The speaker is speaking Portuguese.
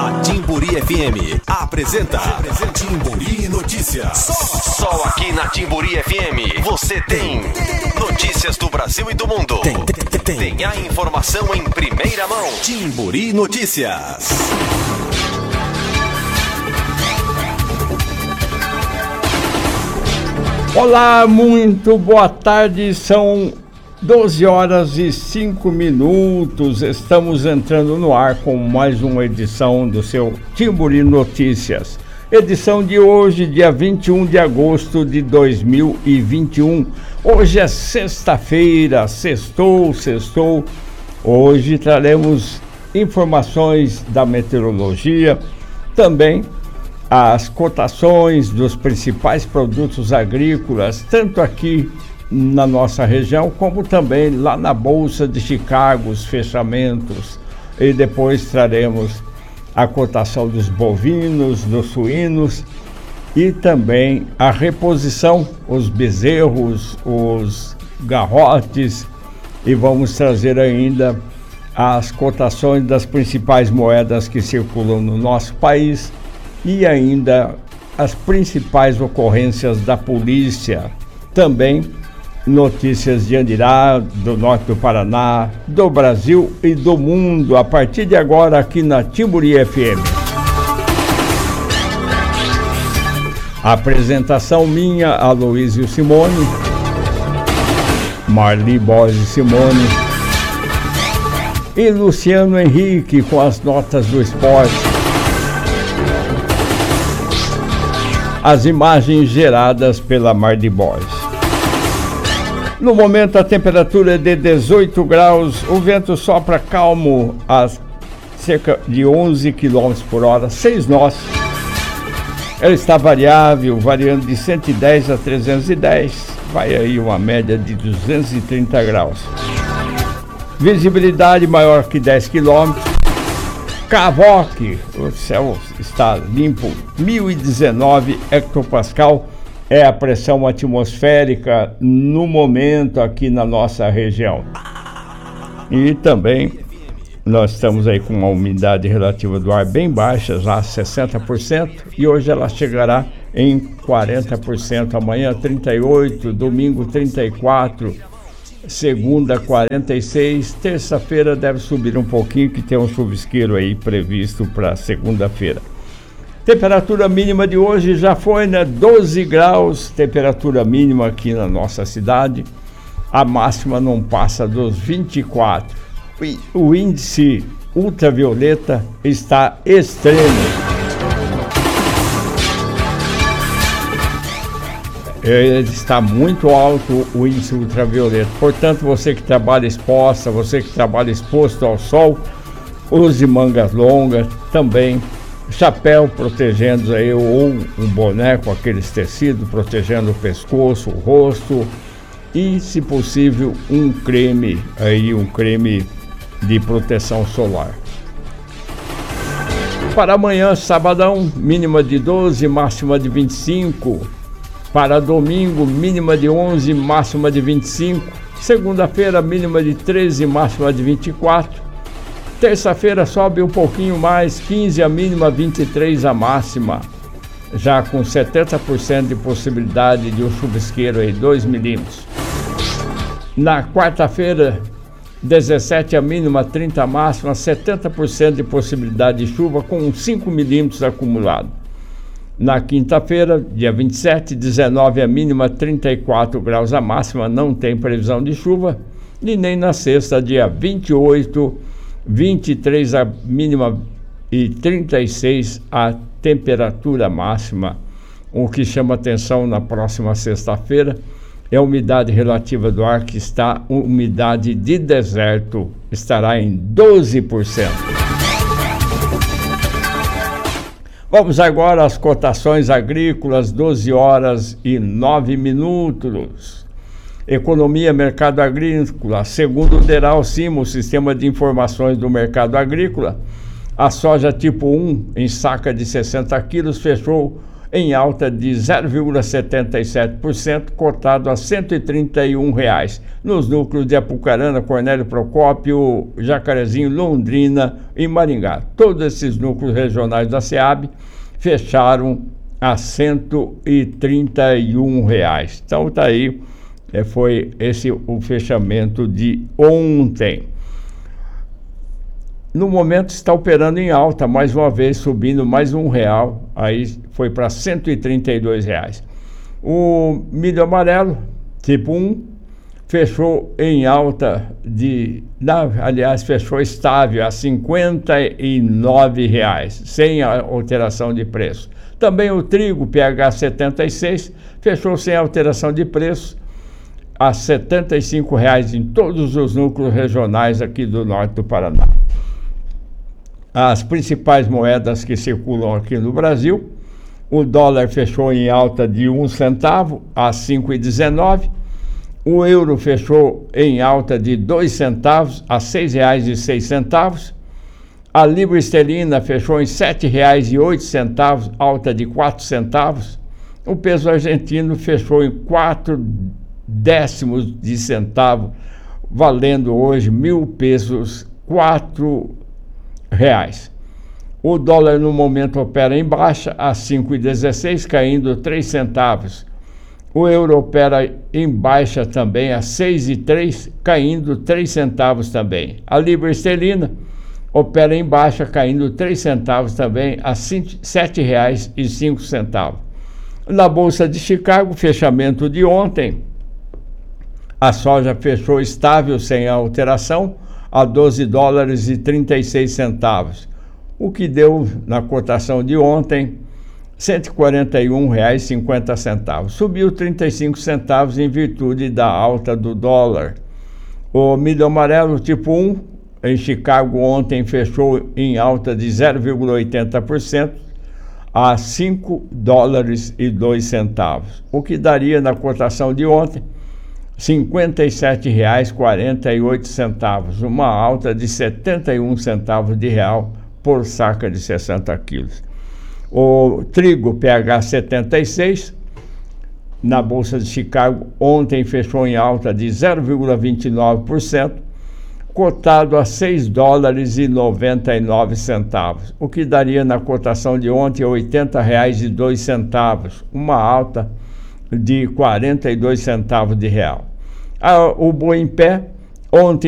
A Timburi FM apresenta Timburi Notícias. Só aqui na Timburi FM você tem notícias do Brasil e do mundo. Tem a informação em primeira mão. Timburi Notícias. Olá, muito boa tarde, são 12 horas e 5 minutos, estamos entrando no ar com mais uma edição do seu Timburi Notícias. Edição de hoje, dia 21 de agosto de 2021. Hoje é sexta-feira, sextou. Hoje traremos informações da meteorologia, também as cotações dos principais produtos agrícolas, tanto aqui na nossa região, como também lá na Bolsa de Chicago, os fechamentos. E depois traremos a cotação dos bovinos, dos suínos e também a reposição, os bezerros, os garrotes, e vamos trazer ainda as cotações das principais moedas que circulam no nosso país e ainda as principais ocorrências da polícia. Também notícias de Andirá, do norte do Paraná, do Brasil e do mundo, a partir de agora aqui na Timburi FM. A apresentação minha, Aloysio Simone, Marli Borges Simone e Luciano Henrique com as notas do esporte. As imagens geradas pela Marli Borges. No momento a temperatura é de 18 graus, o vento sopra calmo a cerca de 11 km por hora, 6 nós. Ela está variável, variando de 110 a 310, vai aí uma média de 230 graus. Visibilidade maior que 10 km. Cavoque, o céu está limpo, 1019 hectopascal é a pressão atmosférica no momento aqui na nossa região. E também nós estamos aí com uma umidade relativa do ar bem baixa, já 60%, e hoje ela chegará em 40%, amanhã 38%, domingo 34%, segunda 46%, terça-feira deve subir um pouquinho, que tem um chuvisqueiro aí previsto para segunda-feira. Temperatura mínima de hoje já foi, 12 graus, temperatura mínima aqui na nossa cidade. A máxima não passa dos 24. O índice ultravioleta está extremo. Ele está muito alto, o índice ultravioleta. Portanto, você que trabalha exposta, você que trabalha exposto ao sol, use mangas longas também. Chapéu protegendo aí, ou um boné com aqueles tecidos protegendo o pescoço, o rosto, e, se possível, um creme de proteção solar. Para amanhã, sabadão, mínima de 12, máxima de 25. Para domingo, mínima de 11, máxima de 25. Segunda-feira, mínima de 13, máxima de 24. Terça-feira sobe um pouquinho mais, 15 a mínima, 23 a máxima, já com 70% de possibilidade de um chuvisqueiro aí, 2 milímetros. Na quarta-feira, 17 a mínima, 30 a máxima, 70% de possibilidade de chuva com 5 milímetros acumulado. Na quinta-feira, dia 27, 19 a mínima, 34 graus a máxima, não tem previsão de chuva. E nem na sexta, dia 28, 23 a mínima e 36 a temperatura máxima. O que chama atenção na próxima sexta-feira é a umidade relativa do ar, que está, umidade de deserto, estará em 12%. Vamos agora às cotações agrícolas, 12 horas e 9 minutos. Economia, mercado agrícola. Segundo o DERAL-CIMA, o Sistema de Informações do Mercado Agrícola, a soja tipo 1 em saca de 60 quilos fechou em alta de 0,77%, cotado a R$ 131. Nos núcleos de Apucarana, Cornélio Procópio, Jacarezinho, Londrina e Maringá. Todos esses núcleos regionais da SEAB fecharam a R$ 131. Então tá aí, foi esse o fechamento de ontem. No momento está operando em alta, mais uma vez subindo mais R$1, aí foi para R$ 132. O milho amarelo, tipo 1, fechou em alta fechou estável a R$ 59, sem alteração de preço. Também o trigo PH 76 fechou sem alteração de preço a R$ 75 em todos os núcleos regionais aqui do norte do Paraná. As principais moedas que circulam aqui no Brasil: o dólar fechou em alta de 1 centavo a 5,19. O euro fechou em alta de 2 centavos a R$ 6,06. A libra esterlina fechou em R$ 7,08, alta de 4 centavos. O peso argentino fechou em 4 décimos de centavo, valendo hoje 1.000 pesos, R$ 4. O dólar no momento opera em baixa a 5,16, caindo 3 centavos. O euro opera em baixa também a 6,03, caindo 3 centavos também. A libra esterlina opera em baixa, caindo 3 centavos também a R$ 7,05. Na Bolsa de Chicago, fechamento de ontem, a soja fechou estável sem alteração a $12,36, o que deu na cotação de ontem R$ 141,50. Subiu 35 centavos em virtude da alta do dólar. O milho amarelo tipo 1 em Chicago ontem fechou em alta de 0,80% a R$ 5,02, o que daria na cotação de ontem R$ 57,48, uma alta de 71 centavos de real por saca de 60 quilos. O trigo PH 76 na Bolsa de Chicago ontem fechou em alta de 0,29%, cotado a R$ 6,99, o que daria na cotação de ontem R$ 80,02, uma alta de 42 centavos de real. O boi em pé ontem